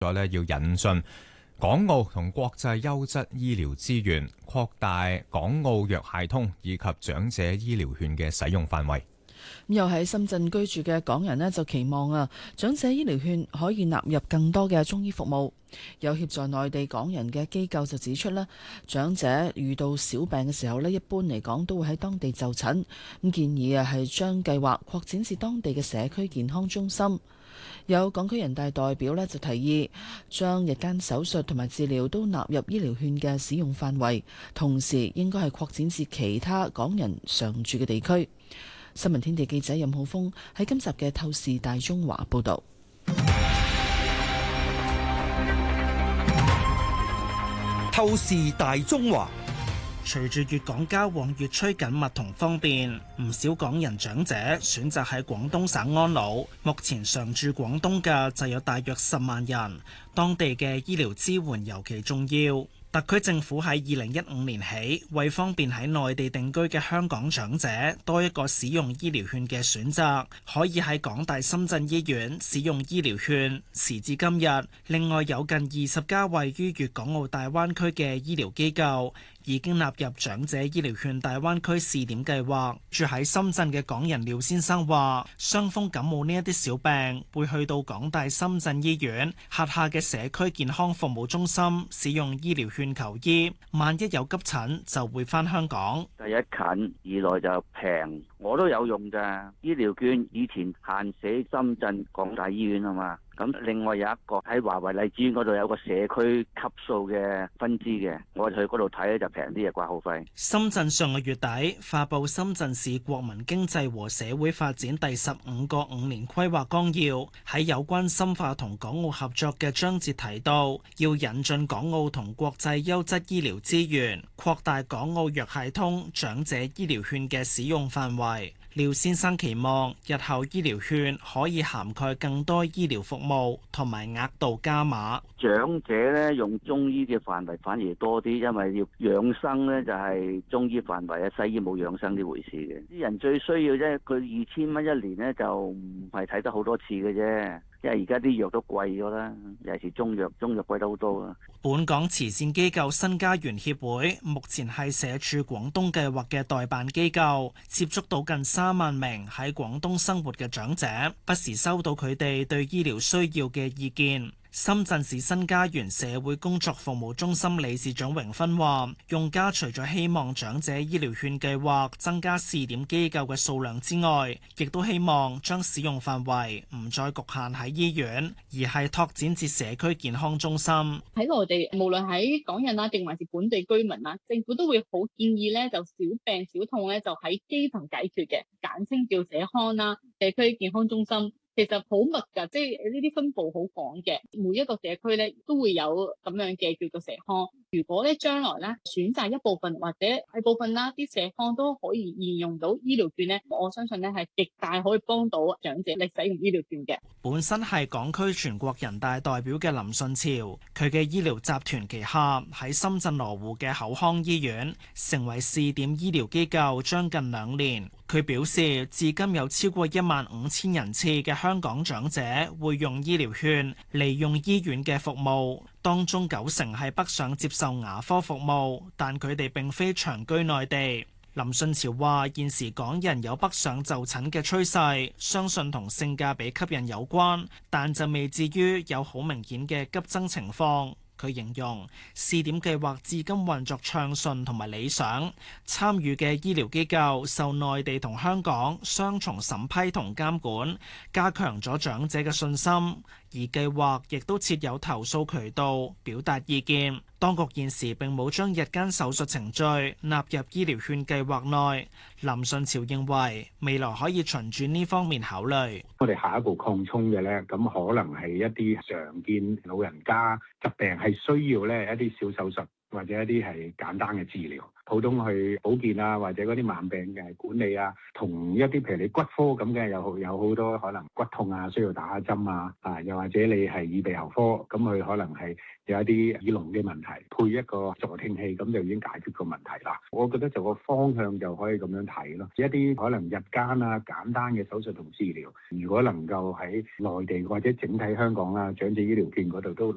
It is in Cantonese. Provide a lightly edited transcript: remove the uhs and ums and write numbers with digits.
咗咧要引進港澳同國際優質醫療資源，擴大港澳藥械通以及長者醫療券嘅使用範圍。 又喺深圳居住嘅港人呢，就期望長者醫療券可以納入更多嘅中醫服務。有協助內地港人嘅機構就指出咧，長者遇到小病嘅時候呢，一般嚟講都會喺當地就診。咁建議係將計劃擴展至當地嘅社區健康中心。有港區人大代表呢，就提議將日間手術同埋治療都納入醫療券嘅使用範圍，同時應該係擴展至其他港人常住嘅地區。新聞天地記者任浩峰喺今集嘅透視大中華報道。 透視大中華。隨住粵港交往越趨緊密同方便，唔少港人長者選擇喺廣東省安老。目前常駐廣東嘅就有大約10萬人，當地嘅醫療支援尤其重要。特區政府喺2015年起，為方便喺內地定居嘅香港長者多一個使用醫療券嘅選擇，可以喺港大深圳醫院使用醫療券。時至今日，另外有近20家位於粵港澳大灣區嘅醫療機構已經納入長者醫療券大灣區試點計劃。住喺深圳嘅港人廖先生話，傷風感冒呢一啲小病會去到港大深圳醫院轄下嘅社區健康服務中心使用醫療券求醫，萬一有急診就會返香港。 第一近，二來就平，我都有用㗎醫療券。以前限死深圳港大醫院啊嘛。咁另外有一個喺華為荔枝園嗰度有個社區級數嘅分支嘅，我哋去嗰度睇咧就平啲嘅掛號費。 深圳上個月底發布深圳市國民經濟和社會發展第15個5年規劃綱要，喺有關深化同港澳合作嘅章節提到，要引進港澳同國際優質醫療資源，擴大港澳藥械通長者醫療券嘅使用範圍。廖先生期望日後醫療券可以涵蓋更多醫療服務同埋額度加碼。 長者咧用中醫嘅範圍反而多啲，因為要養生咧就係中醫範圍啊，西醫冇養生呢回事嘅。啲人最需要啫，佢2000蚊一年咧就唔係睇得好多次嘅啫。因為而家啲藥都貴咗啦，尤其是中藥貴得好多啦。 本港慈善機構新家園協會目前係社署廣東計劃嘅代辦機構，接觸到近3萬名喺廣東生活嘅長者，不時收到佢哋對醫療需要嘅意見。深圳市新家園社會工作服務中心理事長榮芬話，用家除咗希望長者醫療券計劃增加試點機構嘅數量之外，亦都希望將使用範圍唔再局限喺醫院，而係拓展至社區健康中心。 喺內地，無論喺港人啊定還是本地居民啊，政府都會好建議咧，就小病小痛咧就喺基層解決嘅，簡稱叫社康啦，社區健康中心。其實好密㗎，即係呢啲分佈好廣嘅，每一個社區咧都會有咁樣嘅叫做社康。如果咧將來咧選擇一部分或者係部分啦，啲社康都可以沿用到醫療券咧，我相信咧係極大可以幫到長者嚟使用醫療券嘅。 本身係港區全國人大代表嘅林順潮，佢嘅醫療集團旗下喺深圳羅湖嘅口腔醫院成為試點醫療機構將近2年。佢表示，至今有超過15000人次嘅香港長者會用醫療券利用醫院嘅服務，當中90%係北上接受牙科服務，但佢哋並非長居內地。林順潮話：現時港人有北上就診嘅趨勢，相信同性價比吸引有關，但就未至於有好明顯嘅急增情況。佢形容試點計劃至今運作暢順同埋理想，參與嘅醫療機構受內地同香港雙重審批同監管，加強咗長者嘅信心。而計劃亦都設有投訴渠道，表達意見。當局現時並冇將日間手術程序納入醫療券計劃內。林順潮認為未來可以循住呢方面考慮。 我哋下一步擴充嘅呢，咁可能係一啲常見老人家疾病係需要呢一啲小手術或者一啲係簡單嘅治療。普通去保健啊，或者嗰啲慢病嘅管理啊，同一啲譬如你骨科咁嘅有好多可能骨痛啊，需要打針啊，又或者你係耳鼻喉科，咁佢可能係有一啲耳聾嘅問題，配一個助聽器咁就已經解決個問題啦。我覺得就個方向就可以咁樣睇咯。一啲可能日間啊簡單嘅手術同治療，如果能夠喺內地或者整體香港啊長者醫療券嗰度都